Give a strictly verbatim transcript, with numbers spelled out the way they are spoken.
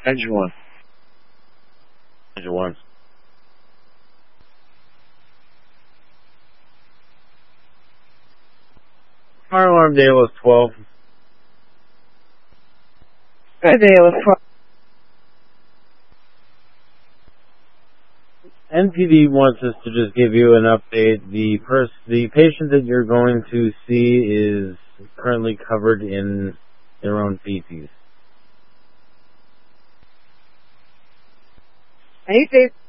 Engine one. Engine one. Fire alarm data was twelve. Good day, it was twelve. N P D wants us to just give you an update. The pers- the patient that you're going to see is currently covered in their own feces. Are you safe?